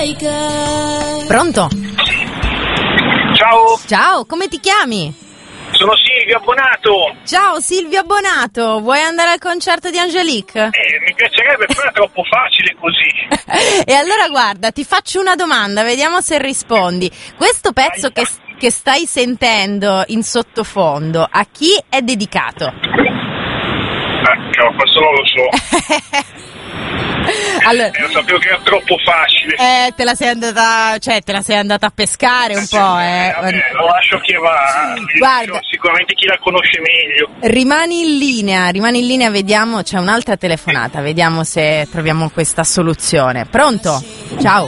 Pronto? Ciao, Ciao, come ti chiami? sono Silvio Abbonato. Ciao Silvio Abbonato, vuoi andare al concerto di Angelique? Mi piacerebbe, però è troppo facile così. E allora guarda, ti faccio una domanda, vediamo se rispondi. Questo pezzo che stai sentendo in sottofondo, a chi è dedicato? Ecco, questo non lo so. Allora, Lo sapevo che era troppo facile. te la sei andata a pescare un po', Vabbè, lo lascio che va. Guarda. Sicuramente chi la conosce meglio. Rimani in linea, vediamo, c'è un'altra telefonata, vediamo se troviamo questa soluzione. Pronto? Ciao.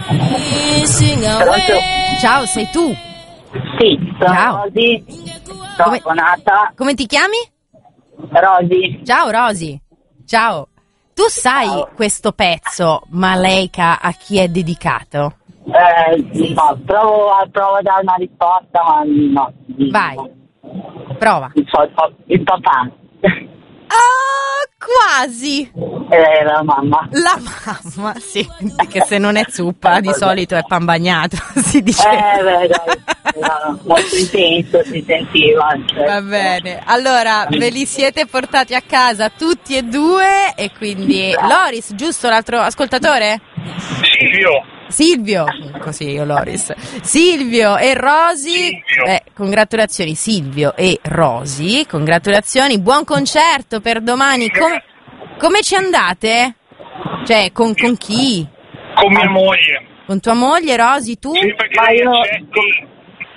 Pronto? Ciao, sei tu? Sì, sono Ciao. Rosy, sono Abbonata. Come ti chiami? Rosy. Ciao Rosy. Ciao. Tu sai questo pezzo, Malaika, a chi è dedicato? No, provo a dare una risposta, ma no. Vai. Prova. Il papà. Ah, quasi. La mamma. La mamma, sì, che se non è zuppa di solito è pan bagnato, si dice. Dai, era molto intenso, si sentiva. Cioè. Va bene, allora ve li siete portati a casa tutti e due e quindi Loris, giusto l'altro ascoltatore? Silvio, così io Loris. Silvio e Rosy, congratulazioni Silvio e Rosy, congratulazioni, buon concerto per domani. Come ci andate? Cioè, con chi? Con mia moglie. Con tua moglie, Rosy, tu? Sì, perché lei accetti.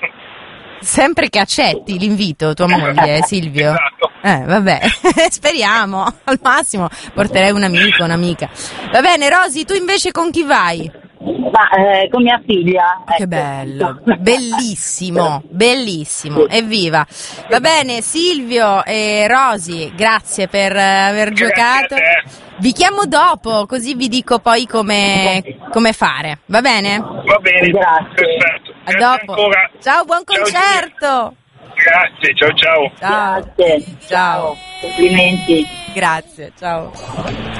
Sempre che accetti l'invito, tua moglie, Silvio? Esatto. Vabbè, speriamo, al massimo porterei un amico, un'amica. Va bene, Rosy, tu invece con chi vai? Con mia figlia. Che bello, bellissimo, evviva. Va bene, Silvio e Rosy, grazie per aver giocato. Vi chiamo dopo, così vi dico poi come fare, va bene? Va bene, grazie. Perfetto. A Grazie dopo. ancora. Ciao, buon concerto. Grazie, ciao. Ciao. Grazie. Ciao. Complimenti. Grazie, ciao.